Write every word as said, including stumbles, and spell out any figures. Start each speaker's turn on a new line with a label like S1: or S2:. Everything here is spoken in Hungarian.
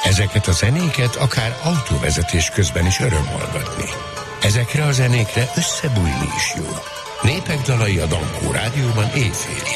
S1: Ezeket a zenéket akár autóvezetés közben is öröm hallgatni. Ezekre a zenékre összebújni is jó. Népek dalai a Dankó Rádióban éjfélig.